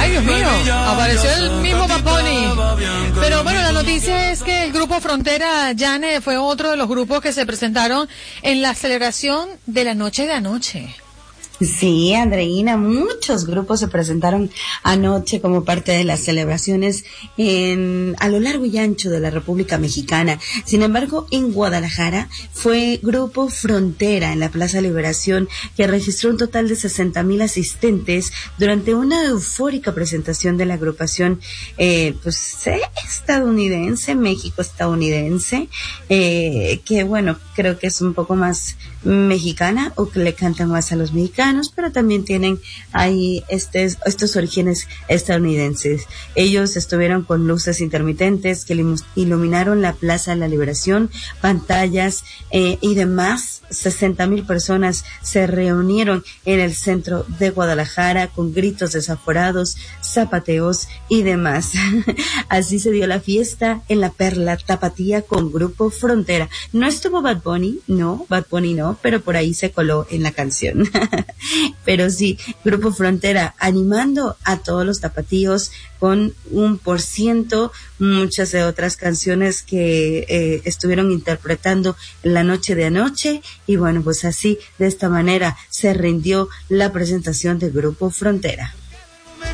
Ay, Dios mío, apareció el mismo Bad Bunny. Pero bueno, la noticia es que el grupo Frontera, Jane, fue otro de los grupos que se presentaron en la celebración de la noche de anoche. Sí, Andreina, muchos grupos se presentaron anoche como parte de las celebraciones a lo largo y ancho de la República Mexicana. Sin embargo, en Guadalajara fue Grupo Frontera en la Plaza Liberación, que registró un total de 60,000 asistentes durante una eufórica presentación de la agrupación estadounidense, México-estadounidense, que bueno, creo que es un poco más mexicana o que le cantan más a los mexicanos, pero también tienen ahí estos orígenes estadounidenses. Ellos estuvieron con luces intermitentes que iluminaron la Plaza de la Liberación, pantallas y demás. 60,000 personas se reunieron en el centro de Guadalajara con gritos desaforados, zapateos y demás. Así se dio la fiesta en la Perla Tapatía con Grupo Frontera. No estuvo Bad Bunny, no, pero por ahí se coló en la canción. Pero sí, Grupo Frontera animando a todos los tapatíos con 1%, muchas de otras canciones que estuvieron interpretando la noche de anoche, y bueno, pues así, de esta manera, se rindió la presentación de Grupo Frontera.